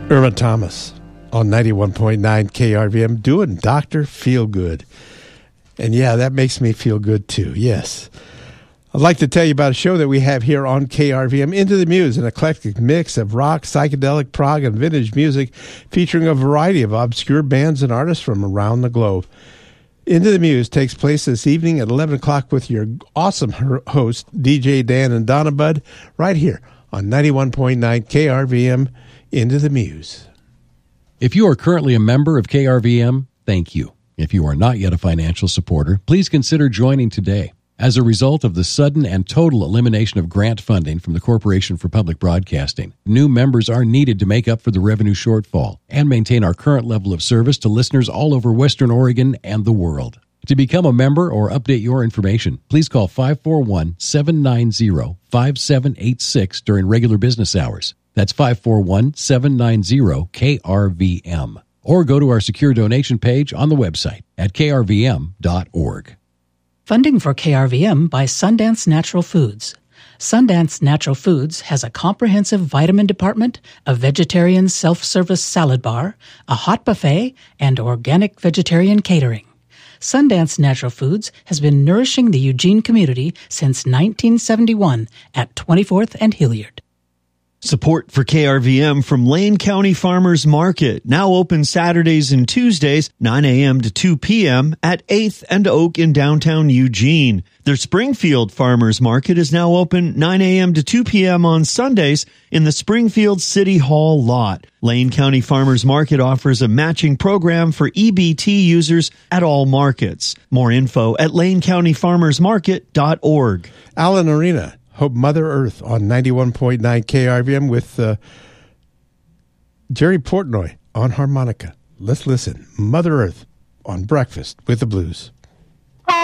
Irma Thomas on 91.9 KRVM doing Dr. Feelgood. And yeah, that makes me feel good too, yes. I'd like to tell you about a show that we have here on KRVM, Into the Muse, an eclectic mix of rock, psychedelic, prog, and vintage music featuring a variety of obscure bands and artists from around the globe. Into the Muse takes place this evening at 11 o'clock with your awesome host, DJ Dan and Donna Bud, right here on 91.9 KRVM, Into the Muse. If you are currently a member of KRVM, thank you. If you are not yet a financial supporter, please consider joining today. As a result of the sudden and total elimination of grant funding from the Corporation for Public Broadcasting, new members are needed to make up for the revenue shortfall and maintain our current level of service to listeners all over Western Oregon and the world. To become a member or update your information, please call 541-790-5786 during regular business hours. That's 541-790-KRVM. Or go to our secure donation page on the website at krvm.org. Funding for KRVM by Sundance Natural Foods. Sundance Natural Foods has a comprehensive vitamin department, a vegetarian self-service salad bar, a hot buffet, and organic vegetarian catering. Sundance Natural Foods has been nourishing the Eugene community since 1971 at 24th and Hilliard. Support for KRVM from Lane County Farmers Market, now open Saturdays and Tuesdays, 9 a.m. to 2 p.m. at 8th and Oak in downtown Eugene. Their Springfield Farmers Market is now open 9 a.m. to 2 p.m. on Sundays in the Springfield City Hall lot. Lane County Farmers Market offers a matching program for EBT users at all markets. More info at lanecountyfarmersmarket.org. Alan Arena, Hope Mother Earth on 91.9 KRVM with Jerry Portnoy on harmonica. Let's listen. Mother Earth on Breakfast with the Blues.